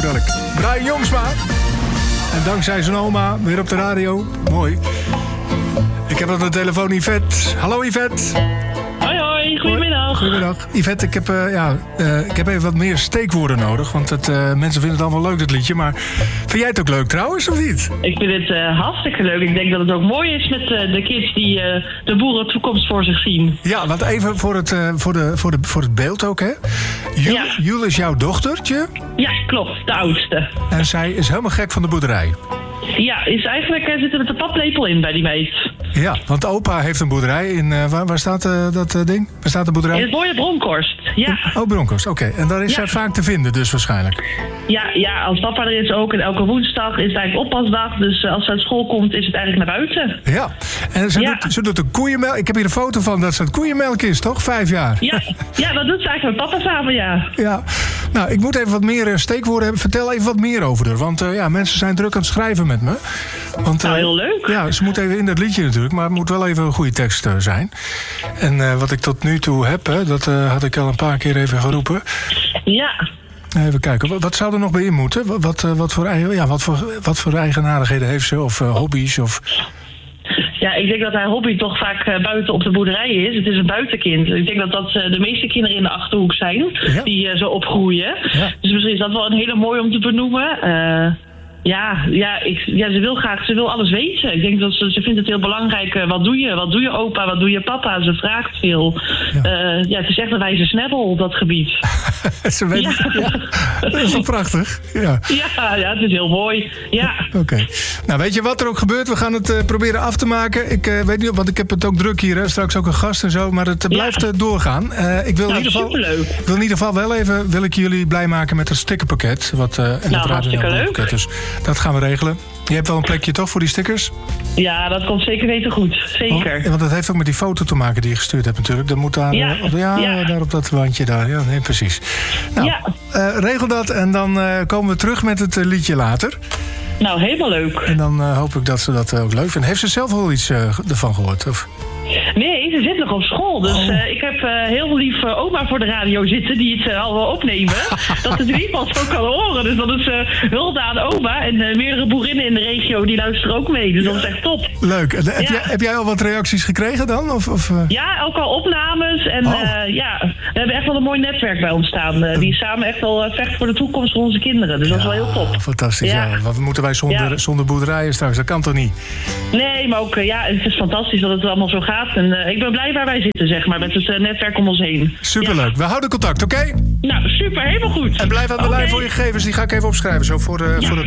welk. Brian Jongsma. En dankzij zijn oma weer op de radio. Mooi. Ik heb op de telefoon Yvette. Hallo Yvette. Hoi, goedemiddag. Goedemiddag. Yvette, ik heb even wat meer steekwoorden nodig. Want mensen vinden het allemaal leuk, dat liedje. Maar vind jij het ook leuk trouwens, of niet? Ik vind het hartstikke leuk. Ik denk dat het ook mooi is met de kids die de boerentoekomst voor zich zien. Ja, want even voor het beeld ook, hè? Jul is jouw dochtertje. Ja, klopt. De oudste. En zij is helemaal gek van de boerderij. Ja, zit er met de paplepel in bij die meid. Ja, want opa heeft een boerderij in... waar staat dat ding? Waar staat de boerderij? In het mooie Bronkhorst, ja. Oh, Bronkhorst, oké. En daar is zij vaak te vinden dus waarschijnlijk. Ja, als papa er is ook. En elke woensdag is het eigenlijk oppasdag. Dus als ze uit school komt, is het eigenlijk naar buiten. Ja, en ze doet een koeienmelk. Ik heb hier een foto van dat ze het koeienmelk is, toch? 5 jaar. Ja, dat doet ze eigenlijk met papa samen, ja. Ja, nou, ik moet even wat meer steekwoorden hebben. Vertel even wat meer over haar. Want mensen zijn druk aan het schrijven met me. Want, heel leuk. Ja, ze moet even in dat liedje natuurlijk. Maar het moet wel even een goede tekst zijn. En wat ik tot nu toe heb, dat had ik al een paar keer even geroepen. Ja. Even kijken, wat zou er nog bij in moeten? Wat voor eigenaardigheden heeft ze? Of hobby's? Of... Ja, ik denk dat haar hobby toch vaak buiten op de boerderij is. Het is een buitenkind. Ik denk dat de meeste kinderen in de Achterhoek zijn. Ja. Die zo opgroeien. Ja. Dus misschien is dat wel een hele mooie om te benoemen. Ze wil alles weten. Ik denk dat ze vindt het heel belangrijk. Wat doe je? Wat doe je opa? Wat doe je papa? Ze vraagt veel. Ja. Het is echt een wijze snabbel, dat gebied. Ze weet dat is toch prachtig? Ja, het is heel mooi. Ja. Oké. Nou, weet je wat er ook gebeurt? We gaan het proberen af te maken. Ik weet niet, want ik heb het ook druk hier. Hè? Straks ook een gast en zo. Maar het blijft doorgaan. Ik wil in ieder geval wel even jullie blij maken met het stickerpakket. Hartstikke leuk. Dus dat gaan we regelen. Je hebt wel een plekje toch voor die stickers? Ja, dat komt zeker weten goed. Zeker. Want dat heeft ook met die foto te maken die je gestuurd hebt natuurlijk. Dat moet daar, daar op dat wandje daar. Ja, nee, precies. Nou, regel dat en dan komen we terug met het liedje later. Nou, helemaal leuk. En dan hoop ik dat ze dat ook leuk vindt. Heeft ze zelf wel iets ervan gehoord? Of? Nee, ze zit nog op school. Dus ik heb heel lief oma voor de radio zitten die het al wil opnemen. Dat het in ieder geval zo kan horen. Dus dat is hulde aan oma. En meerdere boerinnen in de regio die luisteren ook mee. Dus dat is echt top. Leuk. En heb jij al wat reacties gekregen dan? Of? Ja, ook al opnames. En we hebben echt wel een mooi netwerk bij ons staan. Die samen echt wel vechten voor de toekomst van onze kinderen. Dus dat is wel heel top. Fantastisch. Ja. Wat moeten wij zonder boerderijen straks? Dat kan toch niet? Nee, maar ook het is fantastisch dat het allemaal zo gaat. En ik ben blij waar wij zitten, zeg maar, met het netwerk om ons heen. Superleuk. We houden contact, oké? Nou, super. Helemaal goed. En blijf aan de lijn voor je gegevens. Die ga ik even opschrijven, zo voor het